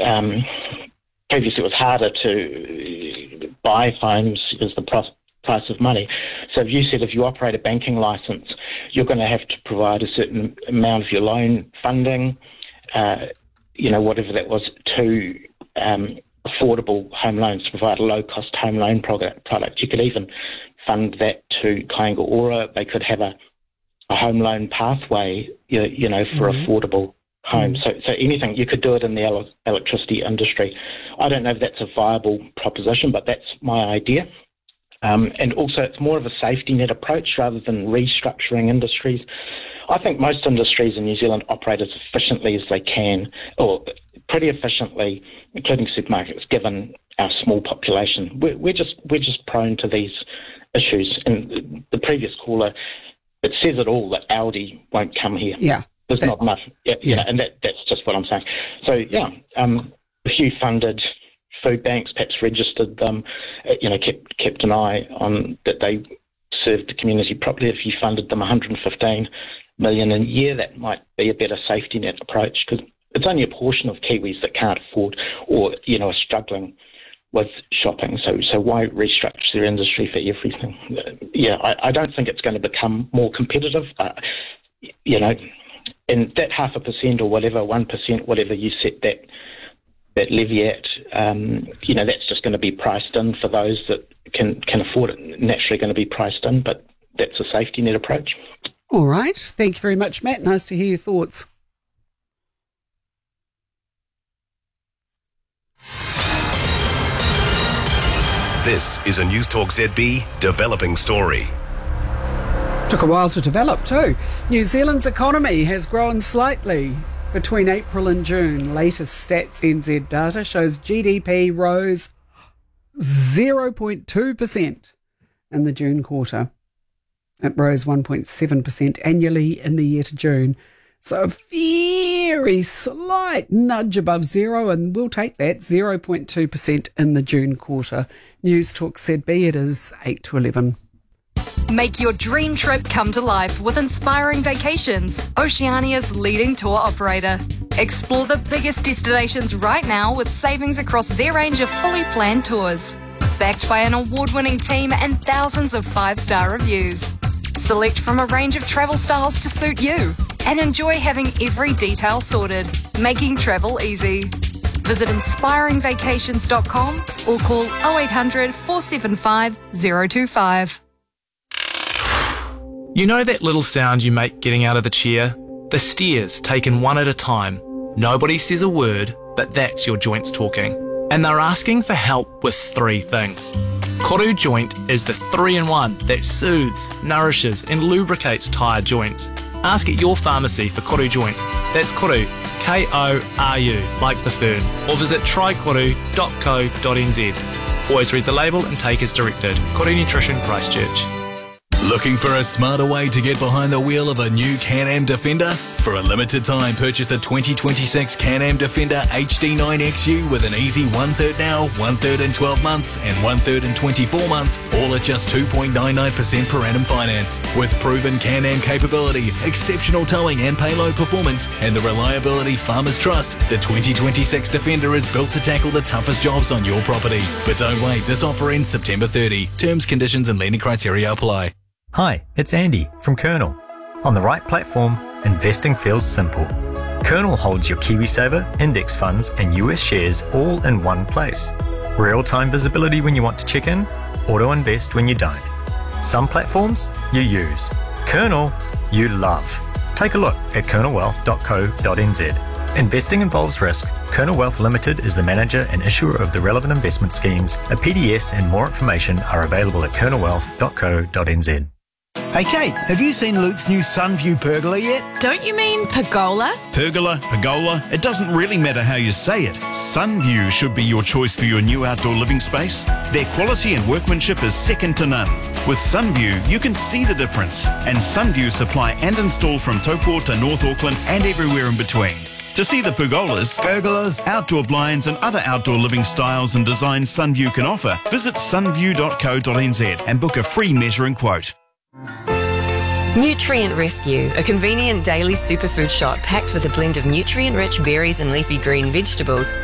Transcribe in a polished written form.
previously it was harder to buy homes because the price of money. So if you operate a banking licence, you're going to have to provide a certain amount of your loan funding, whatever that was, to affordable home loans, to provide a low-cost home loan product. You could even fund that to Kāinga Ora. They could have a home loan pathway, for affordable homes. So anything, you could do it in the electricity industry. I don't know if that's a viable proposition, but that's my idea. And also it's more of a safety net approach rather than restructuring industries. I think most industries in New Zealand operate as efficiently as they can, or pretty efficiently, including supermarkets, given our small population. We're just prone to these issues. And the previous caller, it says it all, that Audi won't come here. Yeah. There's not enough. And that's just what I'm saying. So, if you funded food banks, perhaps registered them, kept an eye on that they served the community properly. If you funded them 115 million a year, that might be a better safety net approach, because it's only a portion of Kiwis that can't afford or, are struggling with shopping. So why restructure their industry for everything? I don't think it's going to become more competitive. And that 0.5% or whatever, 1%, whatever you set that levy at, that's just going to be priced in for those that can afford it. Naturally going to be priced in, but that's a safety net approach. All right. Thank you very much, Matt. Nice to hear your thoughts. This is a Newstalk ZB developing story. Took a while to develop too. New Zealand's economy has grown slightly between April and June. Latest Stats NZ data shows GDP rose 0.2% in the June quarter. It rose 1.7% annually in the year to June. So a very slight nudge above zero, and we'll take that, 0.2% in the June quarter. Newstalk ZB, it is 8 to 11. Make your dream trip come to life with Inspiring Vacations, Oceania's leading tour operator. Explore the biggest destinations right now with savings across their range of fully planned tours. Backed by an award-winning team and thousands of 5-star reviews. Select from a range of travel styles to suit you and enjoy having every detail sorted, making travel easy. Visit inspiringvacations.com or call 0800 475 025. You know that little sound you make getting out of the chair? The steers taken one at a time. Nobody says a word, but that's your joints talking. And they're asking for help with 3 things. Koru Joint is the 3-in-1 that soothes, nourishes and lubricates tired joints. Ask at your pharmacy for Koru Joint. That's Koru, K-O-R-U, like the fern. Or visit trykoru.co.nz. Always read the label and take as directed. Koru Nutrition, Christchurch. Looking for a smarter way to get behind the wheel of a new Can-Am Defender? For a limited time, purchase the 2026 Can-Am Defender HD9 XU with an easy 1/3 now, 1/3 in 12 months and 1/3 in 24 months, all at just 2.99% per annum finance. With proven Can-Am capability, exceptional towing and payload performance, and the reliability farmers trust, the 2026 Defender is built to tackle the toughest jobs on your property. But don't wait, this offer ends September 30. Terms, conditions and lending criteria apply. Hi, it's Andy from Kernel. On the right platform, investing feels simple. Kernel holds your KiwiSaver, index funds and US shares all in one place. Real-time visibility when you want to check in, auto-invest when you don't. Some platforms you use. Kernel you love. Take a look at kernelwealth.co.nz. Investing involves risk. Kernel Wealth Limited is the manager and issuer of the relevant investment schemes. A PDS and more information are available at kernelwealth.co.nz. Hey Kate, have you seen Luke's new Sunview pergola yet? Don't you mean pergola? Pergola, it doesn't really matter how you say it. Sunview should be your choice for your new outdoor living space. Their quality and workmanship is second to none. With Sunview, you can see the difference. And Sunview supply and install from Taupo to North Auckland and everywhere in between. To see the pergolas, outdoor blinds and other outdoor living styles and designs Sunview can offer, visit sunview.co.nz and book a free measuring quote. Nutrient Rescue, a convenient daily superfood shot packed with a blend of nutrient-rich berries and leafy green vegetables